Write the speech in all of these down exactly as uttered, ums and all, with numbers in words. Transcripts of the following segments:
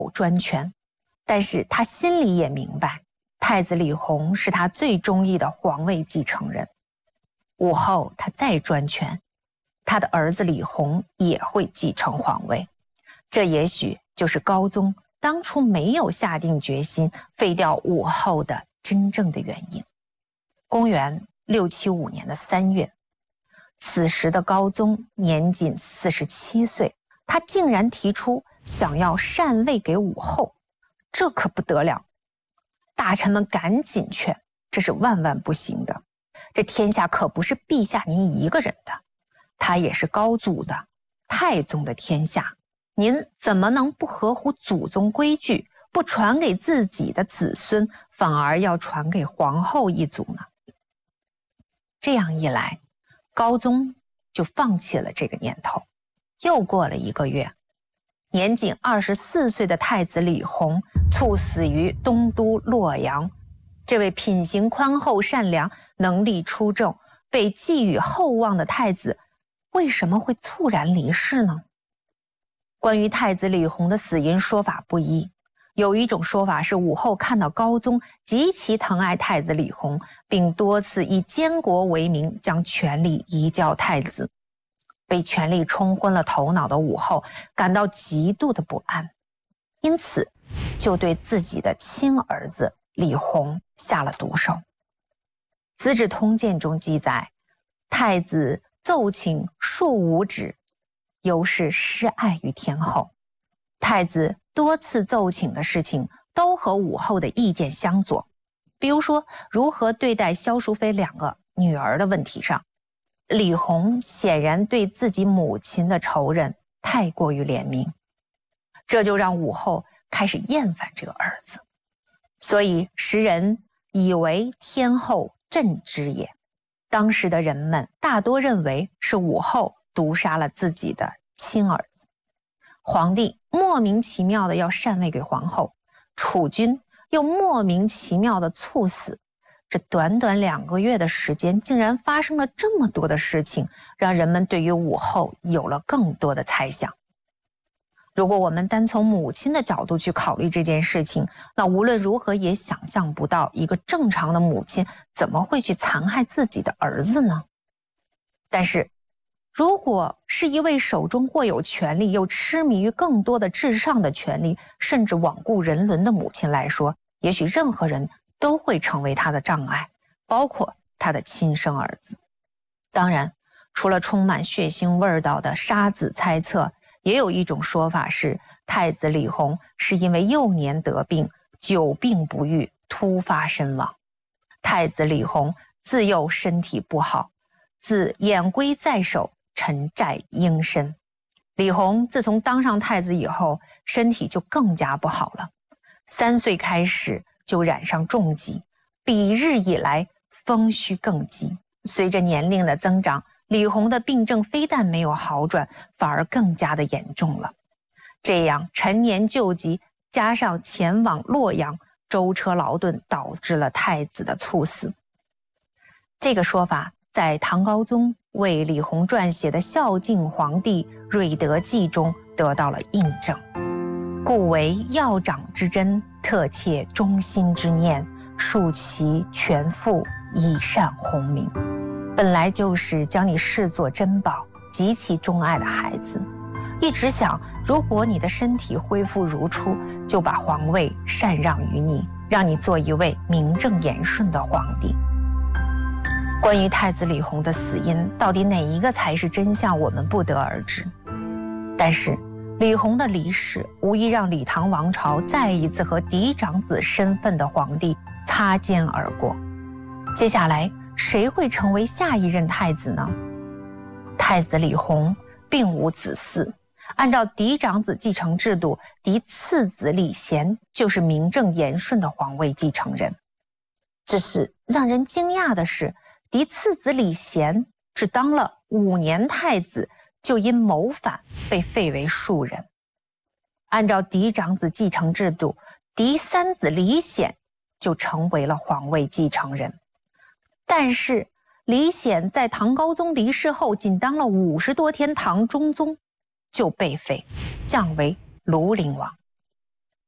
专权，但是他心里也明白，太子李弘是他最中意的皇位继承人。武后他再专权，他的儿子李弘也会继承皇位。这也许就是高宗当初没有下定决心废掉武后的真正的原因。公元六七五年的三月，此时的高宗年仅四十七岁，他竟然提出想要禅位给武后，这可不得了！大臣们赶紧劝，这是万万不行的。这天下可不是陛下您一个人的，他也是高祖的，太宗的天下，您怎么能不合乎祖宗规矩，不传给自己的子孙，反而要传给皇后一族呢？这样一来，高宗就放弃了这个念头。又过了一个月，年仅二十四岁的太子李弘猝死于东都洛阳。这位品行宽厚善良、能力出众、被寄予厚望的太子，为什么会猝然离世呢？关于太子李弘的死因说法不一，有一种说法是武后看到高宗极其疼爱太子李弘，并多次以监国为名将权力移交太子。被权力冲昏了头脑的武后感到极度的不安，因此就对自己的亲儿子李弘下了毒手。《资治通鉴》中记载，太子奏请数五旨，尤是施爱于天后。太子多次奏请的事情都和武后的意见相左，比如说如何对待萧淑妃两个女儿的问题上，李弘显然对自己母亲的仇人太过于怜悯，这就让武后开始厌烦这个儿子，所以时人以为天后朕之也。当时的人们大多认为是武后毒杀了自己的亲儿子。皇帝莫名其妙的要禅位给皇后，储君又莫名其妙的猝死。这短短两个月的时间，竟然发生了这么多的事情，让人们对于武后有了更多的猜想。如果我们单从母亲的角度去考虑这件事情，那无论如何也想象不到一个正常的母亲怎么会去残害自己的儿子呢？但是如果是一位手中握有权力又痴迷于更多的至上的权力，甚至罔顾人伦的母亲来说，也许任何人都会成为他的障碍，包括他的亲生儿子。当然，除了充满血腥味道的杀子猜测，也有一种说法是，太子李弘是因为幼年得病，久病不愈，突发身亡。太子李弘自幼身体不好，自眼龟在手，沉债应身。李弘自从当上太子以后，身体就更加不好了。三岁开始就染上重疾，比日以来风虚更急。随着年龄的增长，李弘的病症非但没有好转，反而更加的严重了。这样陈年旧疾，加上前往洛阳舟车劳顿，导致了太子的猝死。这个说法在唐高宗为李弘撰写的《孝敬皇帝瑞德记》中得到了印证。故为要长之真，特切忠心之念，述其全父，以善弘明。本来就是将你视作珍宝，极其钟爱的孩子，一直想如果你的身体恢复如初，就把皇位禅让于你，让你做一位名正言顺的皇帝。关于太子李弘的死因，到底哪一个才是真相，我们不得而知。但是李弘的离世无疑让李唐王朝再一次和嫡长子身份的皇帝擦肩而过。接下来谁会成为下一任太子呢？太子李弘并无子嗣，按照嫡长子继承制度，嫡次子李贤就是名正言顺的皇位继承人。只是让人惊讶的是，嫡次子李贤只当了五年太子，就因谋反被废为庶人。按照嫡长子继承制度，嫡三子李显就成为了皇位继承人。但是李显在唐高宗离世后，仅当了五十多天唐中宗，就被废，降为庐陵王。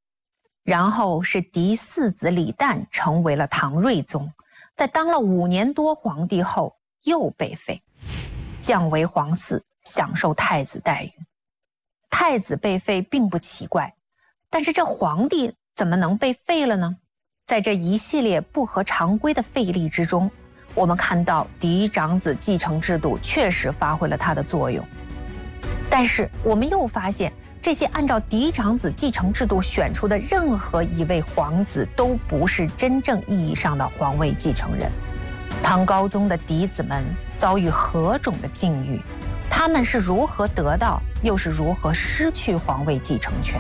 然后是嫡四子李旦成为了唐睿宗，在当了五年多皇帝后又被废，降为皇嗣，享受太子待遇。太子被废并不奇怪，但是这皇帝怎么能被废了呢？在这一系列不合常规的废立之中，我们看到嫡长子继承制度确实发挥了它的作用，但是我们又发现，这些按照嫡长子继承制度选出的任何一位皇子都不是真正意义上的皇位继承人。唐高宗的嫡子们遭遇何种的境遇？他们是如何得到，又是如何失去皇位继承权？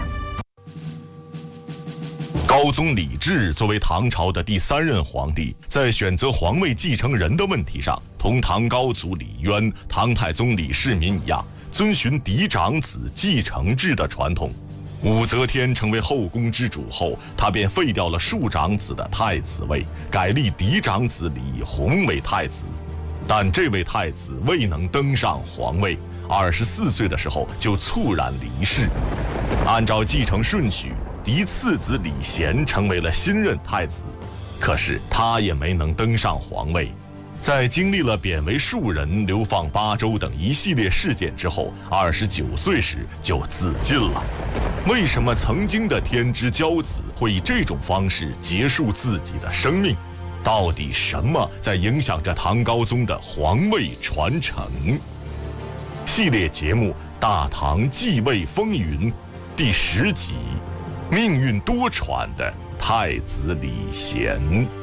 高宗李治作为唐朝的第三任皇帝，在选择皇位继承人的问题上，同唐高祖李渊、唐太宗李世民一样，遵循嫡长子继承制的传统。武则天成为后宫之主后，他便废掉了庶长子的太子位，改立嫡长子李弘为太子。但这位太子未能登上皇位，二十四岁的时候就猝然离世。按照继承顺序，嫡次子李贤成为了新任太子，可是他也没能登上皇位。在经历了贬为庶人、流放巴州等一系列事件之后，二十九岁时就自尽了。为什么曾经的天之骄子会以这种方式结束自己的生命？到底什么在影响着唐高宗的皇位传承？系列节目《大唐继位风云》第十集：命运多舛的太子李贤。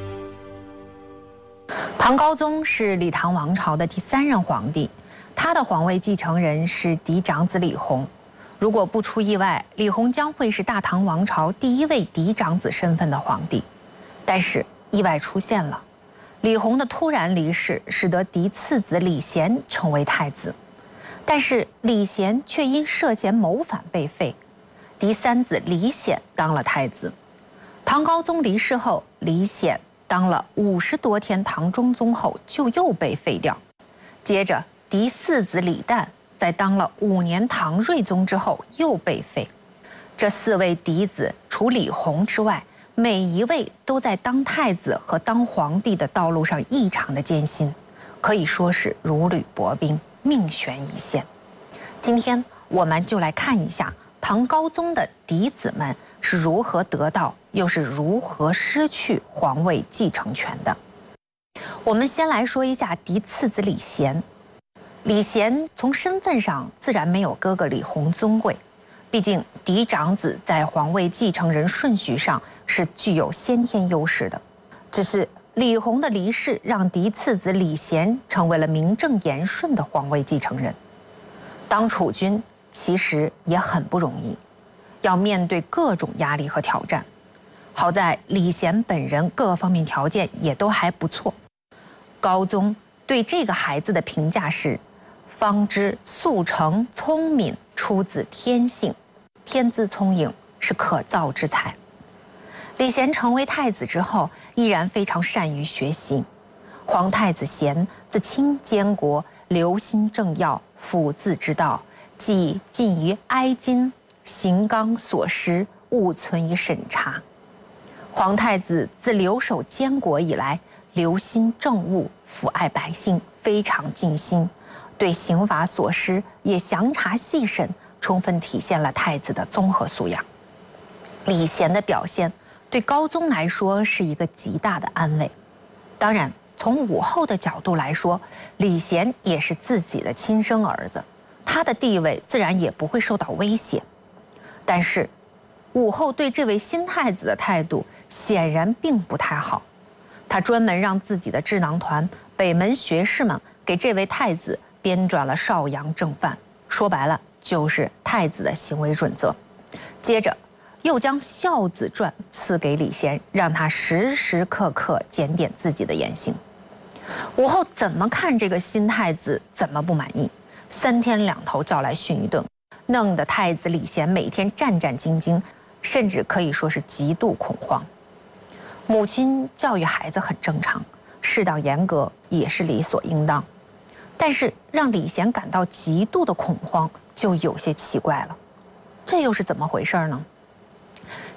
唐高宗是李唐王朝的第三任皇帝，他的皇位继承人是嫡长子李弘。如果不出意外，李弘将会是大唐王朝第一位嫡长子身份的皇帝。但是意外出现了，李弘的突然离世使得嫡次子李贤成为太子，但是李贤却因涉嫌谋反被废，嫡三子李显当了太子。唐高宗离世后，李显当了五十多天唐中宗后就又被废掉，接着嫡四子李旦在当了五年唐睿宗之后又被废。这四位嫡子除李弘之外，每一位都在当太子和当皇帝的道路上异常的艰辛，可以说是如履薄冰，命悬一线。今天我们就来看一下唐高宗的嫡子们是如何得到，又是如何失去皇位继承权的。我们先来说一下嫡次子李贤。李贤从身份上自然没有哥哥李弘尊贵，毕竟嫡长子在皇位继承人顺序上是具有先天优势的。只是李弘的离世让嫡次子李贤成为了名正言顺的皇位继承人。当储君其实也很不容易，要面对各种压力和挑战。好在李贤本人各方面条件也都还不错。高宗对这个孩子的评价是：方知速成聪明，出自天性，天资聪颖，是可造之才。李贤成为太子之后，依然非常善于学习。皇太子贤自清监国，留心政要，辅字之道，既近于哀矜，行纲所施，务存于审查。皇太子自留守监国以来，留心政务，抚爱百姓，非常尽心，对刑法所施也详查细审，充分体现了太子的综合素养。李贤的表现对高宗来说是一个极大的安慰。当然，从武后的角度来说，李贤也是自己的亲生儿子，他的地位自然也不会受到威胁。但是武后对这位新太子的态度显然并不太好，她专门让自己的智囊团北门学士们给这位太子编撰了少阳正范，说白了就是太子的行为准则。接着又将《孝子传》赐给李贤，让他时时刻刻检点自己的言行。武后怎么看这个新太子怎么不满意，三天两头叫来训一顿，弄得太子李贤每天战战兢兢，甚至可以说是极度恐慌。母亲教育孩子很正常，适当严格也是理所应当，但是让李贤感到极度的恐慌就有些奇怪了。这又是怎么回事呢？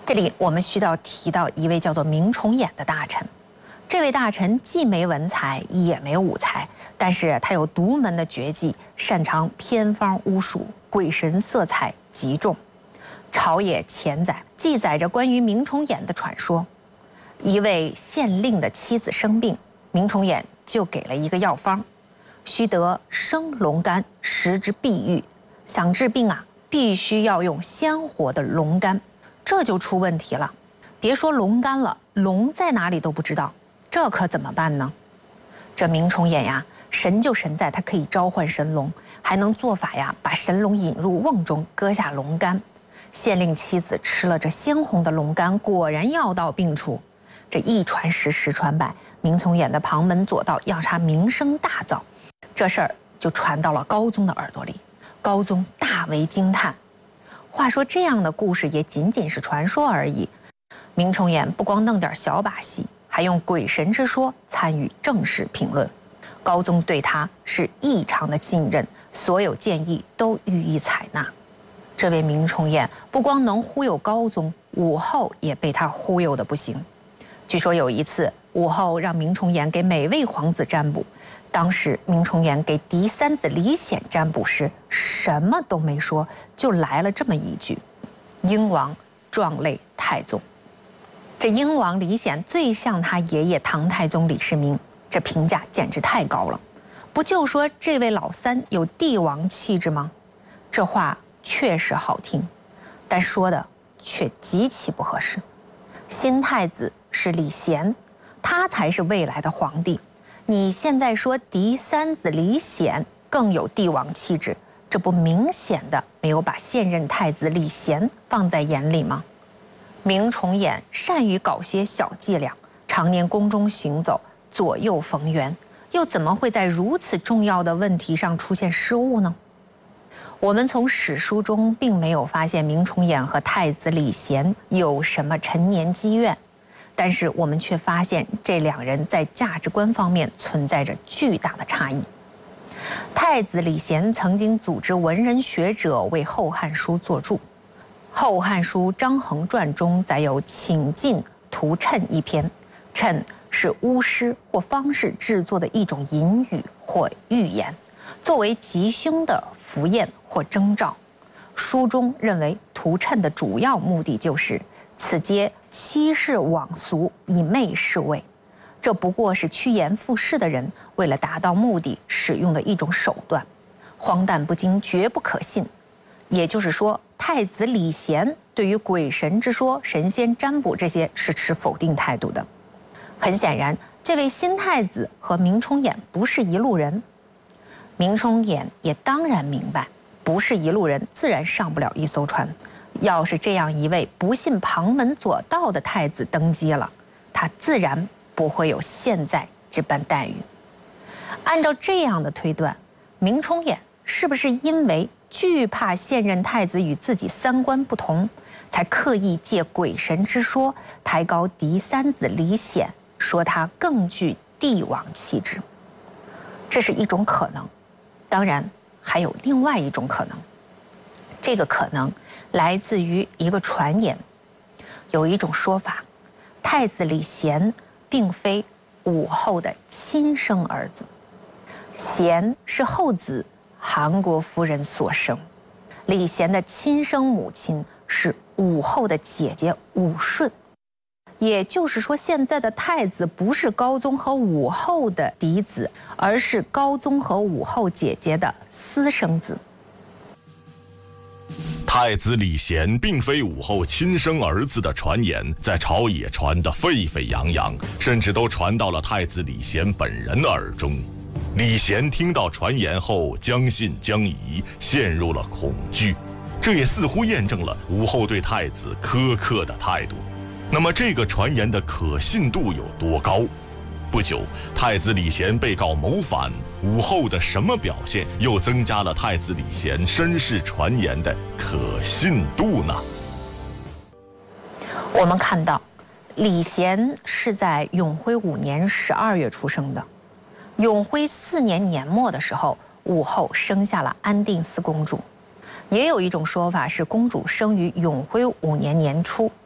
这里我们需要提到一位叫做明崇俨的大臣。这位大臣既没文才，也没武才，但是他有独门的绝技，擅长偏方巫术，鬼神色彩极重。朝野前载记载着关于明崇俨的传说。一位县令的妻子生病，明崇俨就给了一个药方，须得生龙肝，食之必愈。想治病啊，必须要用鲜活的龙肝。这就出问题了，别说龙肝了，龙在哪里都不知道，这可怎么办呢？这明崇俨呀，神就神在他可以召唤神龙，还能做法呀，把神龙引入瓮中，割下龙肝。县令妻子吃了这鲜红的龙肝，果然药到病除。这一传十，十传百，明崇俨的旁门左道要他名声大噪，这事儿就传到了高宗的耳朵里。高宗大为惊叹。话说这样的故事也仅仅是传说而已。明崇俨不光弄点小把戏，还用鬼神之说参与正式评论。高宗对他是异常的信任，所有建议都予以采纳。这位明崇俨不光能忽悠高宗，武后也被他忽悠的不行。据说有一次，武后让明崇俨给每位皇子占卜，当时明崇俨给嫡三子李显占卜时，什么都没说，就来了这么一句：“英王壮类太宗。”这英王李显最像他爷爷唐太宗李世民，这评价简直太高了。不就说这位老三有帝王气质吗？这话确实好听，但说的却极其不合适。新太子是李贤，他才是未来的皇帝。你现在说嫡三子李显更有帝王气质，这不明显的没有把现任太子李贤放在眼里吗？明崇俨善于搞些小伎俩，常年宫中行走，左右逢源，又怎么会在如此重要的问题上出现失误呢？我们从史书中并没有发现明崇俨和太子李贤有什么陈年积怨，但是我们却发现这两人在价值观方面存在着巨大的差异。太子李贤曾经组织文人学者为《后汉书》作注，《后汉书·张衡传》中载有请进图谶一篇，谶是巫师或方士制作的一种隐语或预言，作为吉凶的符验或征兆。书中认为图谶的主要目的就是此皆欺世罔俗，以媚侍卫。这不过是趋炎附势的人为了达到目的使用的一种手段，荒诞不经，绝不可信。也就是说，太子李贤对于鬼神之说、神仙占卜这些是持否定态度的。很显然，这位新太子和明崇俨不是一路人。明崇俨也当然明白，不是一路人，自然上不了一艘船。要是这样一位不信旁门左道的太子登基了，他自然不会有现在这般待遇。按照这样的推断，明崇俨是不是因为惧怕现任太子与自己三观不同，才刻意借鬼神之说抬高嫡三子李显，说他更具帝王气质？这是一种可能，当然还有另外一种可能。这个可能来自于一个传言，有一种说法，太子李贤并非武后的亲生儿子，贤是后子韩国夫人所生，李贤的亲生母亲是武后的姐姐武顺。也就是说，现在的太子不是高宗和武后的嫡子，而是高宗和武后姐姐的私生子。 太子李贤并非武后亲生儿子的传言在朝野传得沸沸扬扬，甚至都传到了太子李贤本人的耳中。李贤听到传言后将信将疑，陷入了恐惧，这也似乎验证了武后对太子苛刻的态度。那么这个传言的可信度有多高？不久，太子李贤被告谋反，武后的什么表现又增加了太子李贤身世传言的可信度呢？ 我们看到，李贤是在永徽五年十二月出生的。永徽四年年末的时候，武后生下了安定思公主。也有一种说法是，公主生于永徽五年年初。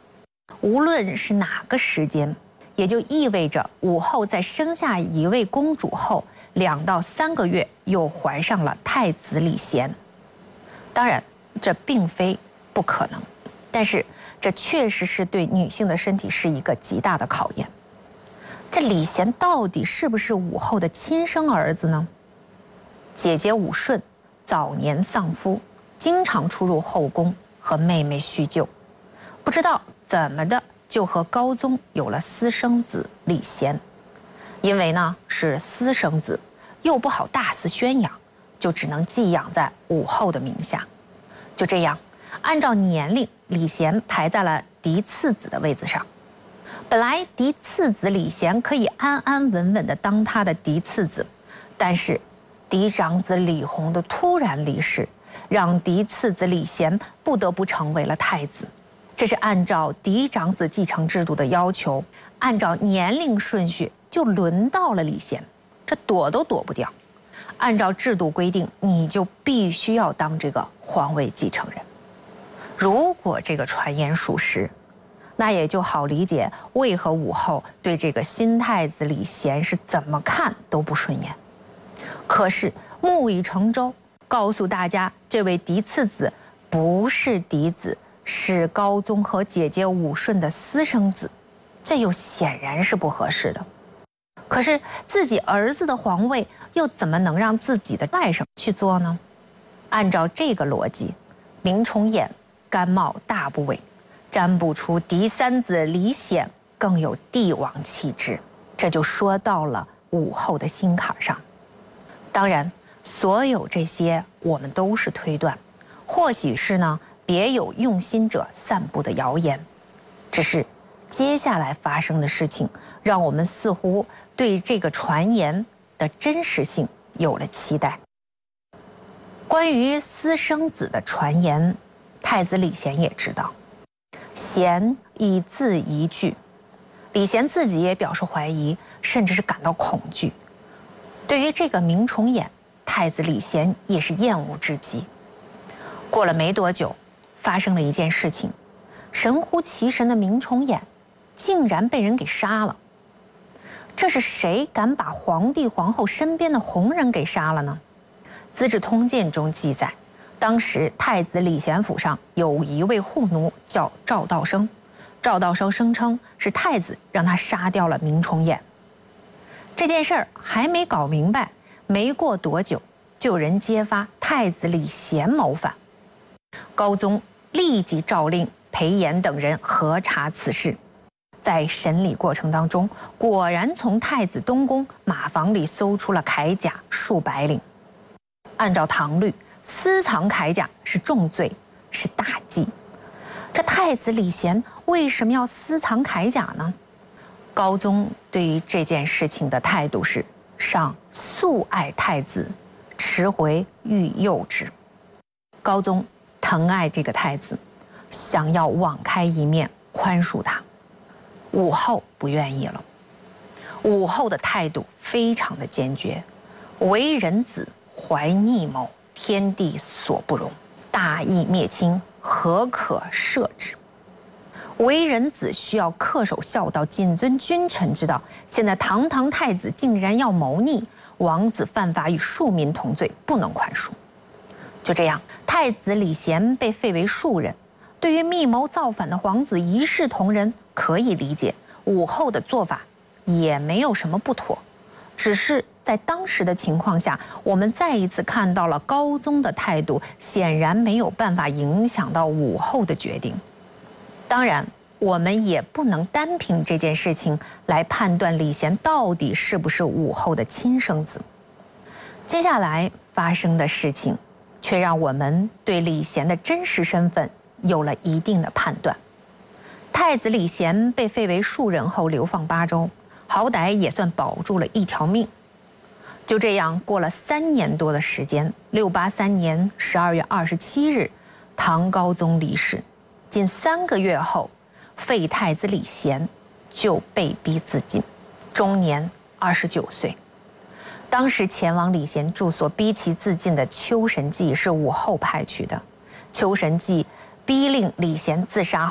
无论是哪个时间，也就意味着武后在生下一位公主后，两到三个月又怀上了太子李贤。当然，这并非不可能，但是这确实是对女性的身体是一个极大的考验。这李贤到底是不是武后的亲生儿子呢？姐姐武顺早年丧夫，经常出入后宫和妹妹叙旧，不知道怎么的就和高宗有了私生子李贤。因为呢是私生子，又不好大肆宣扬，就只能寄养在武后的名下。就这样，按照年龄，李贤排在了嫡次子的位子上。本来嫡次子李贤可以安安稳稳地当他的嫡次子，但是嫡长子李弘的突然离世，让嫡次子李贤不得不成为了太子。这是按照嫡长子继承制度的要求，按照年龄顺序就轮到了李贤，这躲都躲不掉。按照制度规定，你就必须要当这个皇位继承人。如果这个传言属实，那也就好理解为何武后对这个新太子李贤是怎么看都不顺眼。可是木已成舟，告诉大家这位嫡次子不是嫡子，是高宗和姐姐武顺的私生子，这又显然是不合适的。可是自己儿子的皇位又怎么能让自己的外甥去做呢？按照这个逻辑，明崇俨甘冒大不韪，占卜出嫡三子李显更有帝王气质，这就说到了武后的心坎上。当然，所有这些我们都是推断，或许是呢别有用心者散布的谣言。只是接下来发生的事情，让我们似乎对这个传言的真实性有了期待。关于私生子的传言，太子李贤也知道，贤以字疑惧，李贤自己也表示怀疑，甚至是感到恐惧。对于这个明崇俨，太子李贤也是厌恶至极。过了没多久，发生了一件事情，神乎其神的明崇俨竟然被人给杀了。这是谁敢把皇帝皇后身边的红人给杀了呢？《资治通鉴》中记载，当时太子李贤府上有一位护奴叫赵道生，赵道生声称是太子让他杀掉了明崇俨。这件事儿还没搞明白，没过多久，就有人揭发太子李贤谋反。高宗立即诏令裴炎等人核查此事。在审理过程当中，果然从太子东宫马房里搜出了铠甲数百领。按照唐律，私藏铠甲是重罪，是大忌。这太子李贤为什么要私藏铠甲呢？高宗对于这件事情的态度是：上素爱太子，迟回欲诱之。高宗疼爱这个太子，想要网开一面，宽恕他。武后不愿意了，武后的态度非常的坚决，为人子怀逆谋，天地所不容，大义灭亲，何可赦之？为人子需要恪守孝道，谨遵君臣之道。现在堂堂太子竟然要谋逆，王子犯法与庶民同罪，不能宽恕。就这样，太子李贤被废为庶人。对于密谋造反的皇子一视同仁，可以理解。武后的做法也没有什么不妥，只是在当时的情况下，我们再一次看到了高宗的态度显然没有办法影响到武后的决定。当然，我们也不能单凭这件事情来判断李贤到底是不是武后的亲生子。接下来发生的事情，却让我们对李贤的真实身份有了一定的判断。太子李贤被废为庶人后流放巴州，好歹也算保住了一条命。就这样过了三年多的时间，六八三年十二月二十七日，唐高宗离世。仅三个月后，废太子李贤就被逼自尽，终年二十九岁。当时前往李贤住所逼其自尽的丘神纪是武后派去的。丘神纪逼令李贤自杀后，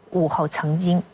武后曾经